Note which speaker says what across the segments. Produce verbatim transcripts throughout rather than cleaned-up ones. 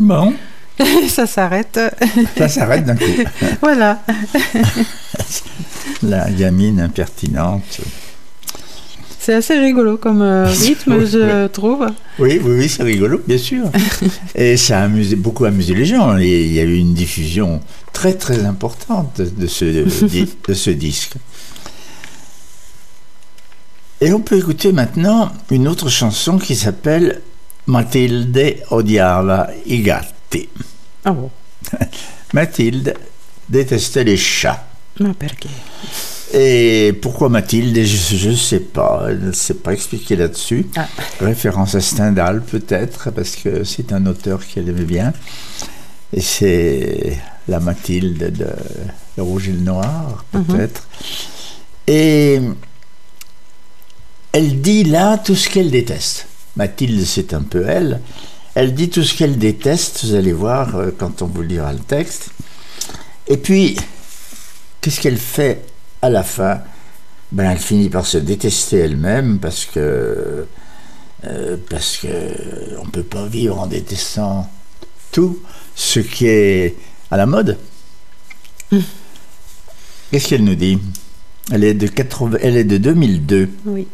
Speaker 1: Bon.
Speaker 2: Ça s'arrête.
Speaker 1: Ça s'arrête d'un coup.
Speaker 2: Voilà.
Speaker 1: La gamine impertinente.
Speaker 2: C'est assez rigolo comme euh, rythme, oui, je oui. trouve.
Speaker 1: Oui, oui, oui, c'est rigolo, bien sûr. Et ça a amusé, beaucoup amusé les gens. Et il y a eu une diffusion très, très importante de ce, de ce disque. Et on peut écouter maintenant une autre chanson qui s'appelle Matilde odiava i gatti.
Speaker 2: Ah bon?
Speaker 1: Mathilde détestait les chats.
Speaker 2: Ma perché?
Speaker 1: Et pourquoi Mathilde? Je ne sais pas. Elle ne s'est pas expliqué là-dessus. Ah. Référence à Stendhal peut-être, parce que c'est un auteur qu'elle aimait bien. Et c'est la Mathilde de Le Rouge et le Noir, peut-être. Mm-hmm. Et elle dit là tout ce qu'elle déteste. Mathilde, c'est un peu elle. Elle dit tout ce qu'elle déteste, vous allez voir euh, quand on vous lira le texte. Et puis, qu'est-ce qu'elle fait à la fin? Ben, elle finit par se détester elle-même parce que euh, parce que on peut pas vivre en détestant tout ce qui est à la mode. Mmh. Qu'est-ce qu'elle nous dit? Elle est de quatre-vingts, elle est de deux mille deux.
Speaker 2: Oui.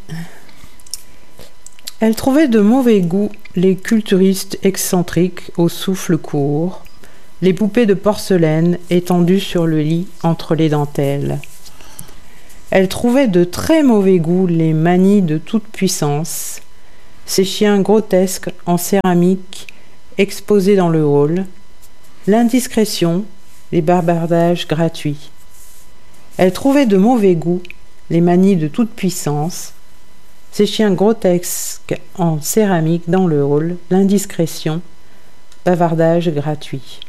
Speaker 2: Elle trouvait de mauvais goût les culturistes excentriques au souffle court, les poupées de porcelaine étendues sur le lit entre les dentelles. Elle trouvait de très mauvais goût les manies de toute puissance, ces chiens grotesques en céramique exposés dans le hall, l'indiscrétion, les bavardages gratuits. Elle trouvait de mauvais goût les manies de toute puissance, ces chiens grotesques en céramique dans le hall, l'indiscrétion, bavardage gratuit.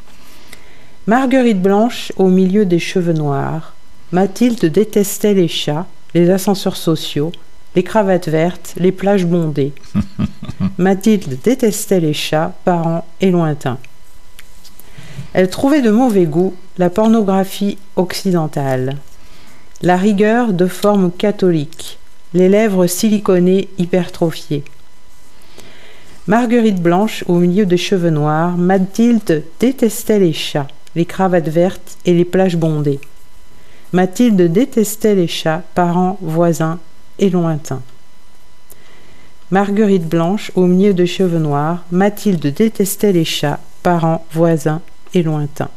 Speaker 2: Marguerite Blanche au milieu des cheveux noirs, Mathilde détestait les chats, les ascenseurs sociaux, les cravates vertes, les plages bondées. Mathilde détestait les chats, parents et lointains. Elle trouvait de mauvais goût la pornographie occidentale, la rigueur de forme catholique, les lèvres siliconées hypertrophiées. Marguerite Blanche au milieu des cheveux noirs, Mathilde détestait les chats, les cravates vertes et les plages bondées. Mathilde détestait les chats, parents, voisins et lointains. Marguerite Blanche au milieu de cheveux noirs, Mathilde détestait les chats, parents, voisins et lointains.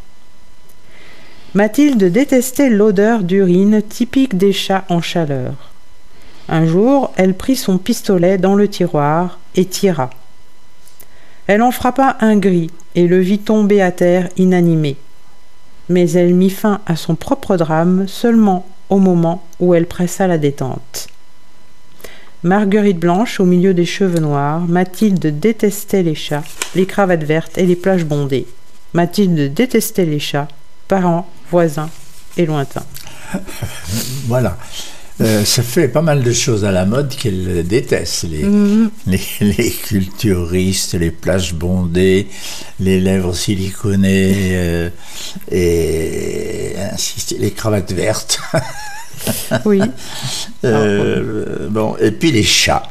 Speaker 2: Mathilde détestait l'odeur d'urine typique des chats en chaleur. Un jour, elle prit son pistolet dans le tiroir et tira. Elle en frappa un gris et le vit tomber à terre inanimé. Mais elle mit fin à son propre drame seulement au moment où elle pressa la détente. Marguerite Blanche au milieu des cheveux noirs, Mathilde détestait les chats, les cravates vertes et les plages bondées. Mathilde détestait les chats, parents, voisins et lointains.
Speaker 1: Voilà. Euh, ça fait pas mal de choses à la mode qu'elle déteste. Les, mmh. les, les culturistes, les plages bondées, les lèvres siliconées, euh, et ainsi, les cravates vertes.
Speaker 2: Oui.
Speaker 1: euh, bon, et puis les chats.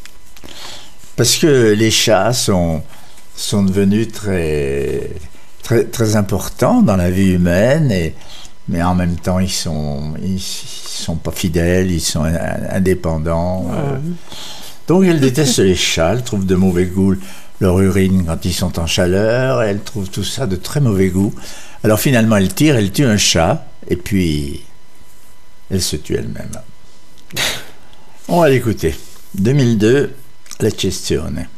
Speaker 1: Parce que les chats sont, sont devenus très, très, très importants dans la vie humaine, et, mais en même temps, ils sont, ils sont pas fidèles, ils sont indépendants. Ouais. Euh. Donc, elle déteste les chats, elle trouve de mauvais goût leur urine quand ils sont en chaleur, elle trouve tout ça de très mauvais goût. Alors, finalement, elle tire, elle tue un chat, et puis elle se tue elle-même. On va l'écouter. deux mille deux, La Questione.